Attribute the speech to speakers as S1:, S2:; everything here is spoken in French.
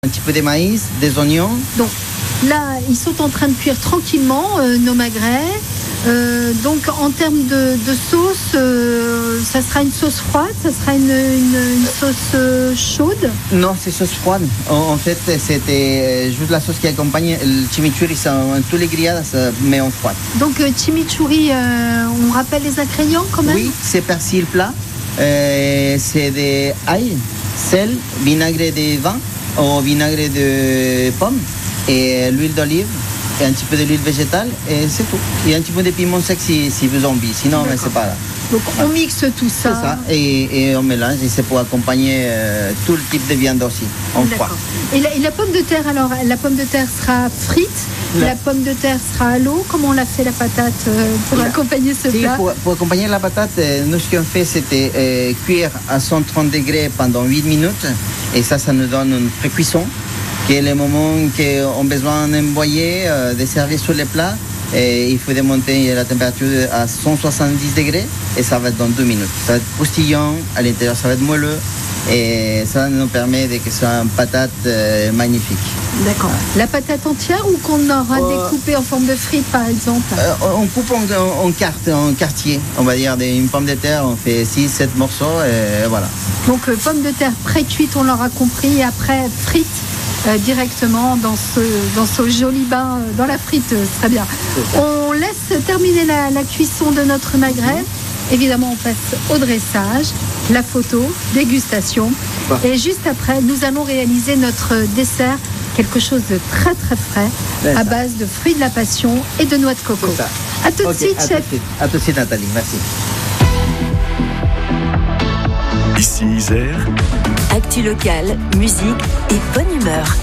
S1: Un petit peu de maïs, des oignons.
S2: Donc là, ils sont en train de cuire tranquillement nos magrets. Donc en termes de sauce, ça sera une sauce froide, ça sera une sauce chaude.
S1: Non, c'est sauce froide. En fait, c'était juste la sauce qui accompagne le chimichurri. Tous les grillades, mais en froide.
S2: Donc chimichurri, on rappelle les ingrédients quand même.
S1: Oui, c'est persil plat, c'est des ail, sel, vinaigre de vin ou vinaigre de pomme et l'huile d'olive. Et un petit peu de l'huile végétale et c'est tout. Et un petit peu de piment sec si vous en envie. Sinon, mais c'est pas là.
S2: Donc on mixe tout ça.
S1: C'est ça. Et on mélange et c'est pour accompagner tout le type de viande aussi en froid.
S2: Et la pomme de terre, alors la pomme de terre sera frite, la pomme de terre sera à l'eau. Comment on l'a fait la patate pour accompagner ce plat?
S1: Pour accompagner la patate, nous ce qu'on fait c'était cuire à 130 degrés pendant 8 minutes et ça nous donne une pré-cuisson. Qui est le moment qu'on a besoin d'envoyer, de servir sur les plats. Et il faut démonter la température à 170 degrés et ça va être dans 2 minutes. Ça va être croustillant, à l'intérieur ça va être moelleux et ça nous permet que ce soit une patate magnifique.
S2: D'accord. La patate entière ou qu'on aura découpée en forme de frites par exemple?
S1: On coupe en quartier, on va dire une pomme de terre, on fait 6-7 morceaux et voilà.
S2: Donc pomme de terre pré-cuite, on l'aura compris, et après frites. Directement dans ce joli bain dans la friteuse. Très bien. On laisse terminer la cuisson de notre magret. Évidemment, on passe au dressage, la photo, dégustation. Et juste après, nous allons réaliser notre dessert, quelque chose de très très frais, à base de fruits de la passion et de noix de coco. À tout de suite, chef.
S1: À tout de suite, Nathalie. Merci.
S3: Ici Isère.
S4: Actu locale, musique et bonne humeur.